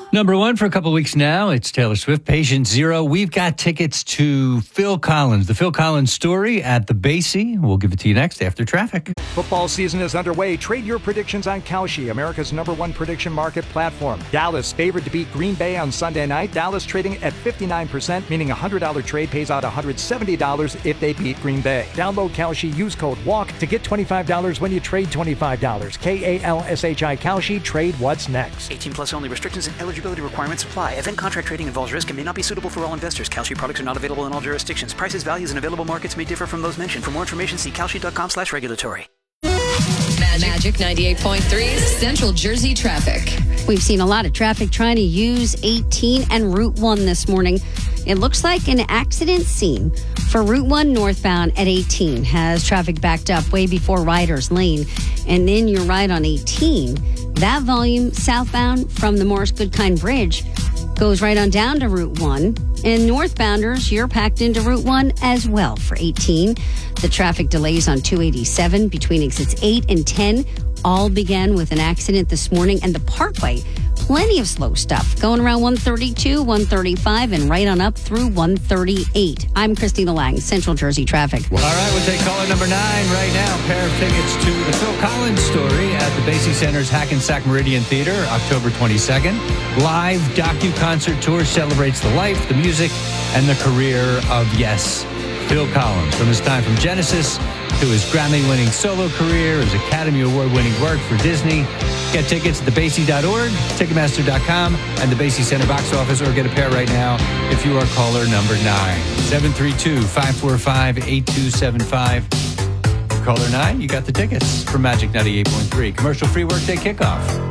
Number one for a couple weeks now, it's Taylor Swift, Patient Zero. We've got tickets to Phil Collins, the Phil Collins story at the Basie. We'll give it to you next after traffic. Football season is underway. Trade your predictions on Kalshi, America's #1 prediction market platform. Dallas favored to beat Green Bay on Sunday night. Dallas trading at 59%, meaning a $100 trade pays out $170 if they beat Green Bay. Download Kalshi, use code WALK to get $25 when you trade $25. Kalshi, Kalshi, trade what's next. 18 plus only. Restrictions and eligibility requirements apply. Event contract trading involves risk and may not be suitable for all investors. Kalshi products are not available in all jurisdictions. Prices, values, and available markets may differ from those mentioned. For more information, see kalshi.com/regulatory. Magic 98.3 Central Jersey traffic. We've seen a lot of traffic trying to use 18 and Route 1 this morning. It looks like an accident scene for Route 1 northbound at 18 has traffic backed up way before Riders Lane. And then you're right on 18. That volume southbound from the Morris Goodkind Bridge goes right on down to Route 1. And northbounders, you're packed into Route 1 as well for 18. The traffic delays on 287 between exits 8 and 10 all began with an accident this morning. And the Parkway, plenty of slow stuff going around 132, 135, and right on up through 138. I'm Christina Lang, Central Jersey Traffic. All right, we'll take caller number 9 right now. A pair of tickets to the Phil Collins story at the Basie Center's Hackensack Meridian Theater, October 22nd. Live docu-concert tour celebrates the life, the music, and the career of, yes, Phil Collins. From his time from Genesis to his Grammy-winning solo career, his Academy Award-winning work for Disney. Get tickets at thebasie.org, Ticketmaster.com, and the Basie Center box office, or get a pair right now if you are caller number 9. 732-545-8275. Caller 9, you got the tickets for Magic 98.3. Commercial-free workday kickoff.